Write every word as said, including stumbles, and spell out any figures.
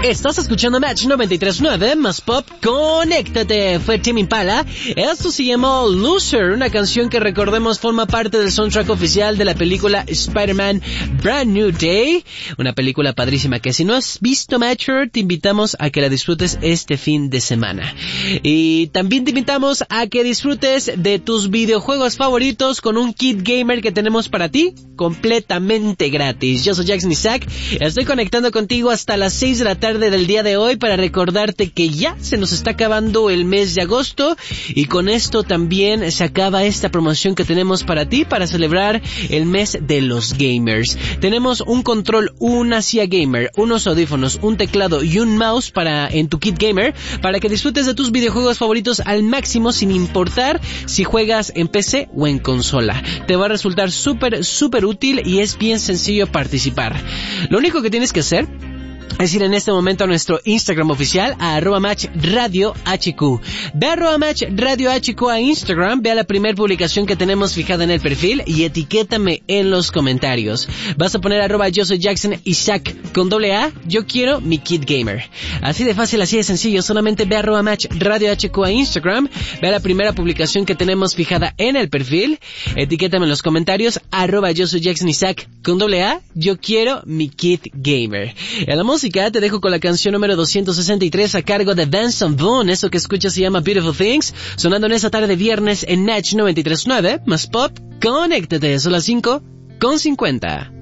Estás escuchando Match noventa y tres punto nueve, más pop, conéctate. Fue Tame Impala. Esto se llamó Loser, una canción que recordemos forma parte del soundtrack oficial de la película Spider-Man Brand New Day. Una película padrísima que si no has visto Matcher, te invitamos a que la disfrutes este fin de semana. Y también te invitamos a que disfrutes de tus videojuegos favoritos con un kit gamer que tenemos para ti, completamente gratis. Yo soy Jackson Isaac, estoy conectando contigo hasta las seis de la tarde del día de hoy para recordarte que ya se nos está acabando el mes de agosto y con esto también se acaba esta promoción que tenemos para ti para celebrar el mes de los gamers. Tenemos un control, una silla gamer, unos audífonos, un teclado y un mouse para en tu kit gamer para que disfrutes de tus videojuegos favoritos al máximo sin importar si juegas en P C o en consola. Te va a resultar súper súper útil y es bien sencillo participar. Lo único que tienes que hacer es ir en este momento a nuestro Instagram oficial, a arroba match radio hq. Ve a arroba match radio hq a Instagram, ve a la primera publicación que tenemos fijada en el perfil y etiquétame en los comentarios. Vas a poner arroba yo soy Jackson Isaac con doble A, yo quiero mi kit gamer. Así de fácil, así de sencillo, solamente ve a arroba match radio hq a Instagram, ve a la primera publicación que tenemos fijada en el perfil, etiquétame en los comentarios, arroba yo soy Jackson Isaac con doble A, yo quiero mi kit gamer. En la música te dejo con la canción número doscientos sesenta y tres a cargo de Benson Boone. Eso que escuchas se llama Beautiful Things, sonando en esa tarde de viernes en Match noventa y tres punto nueve, más pop, conéctate. Son las cinco con cincuenta.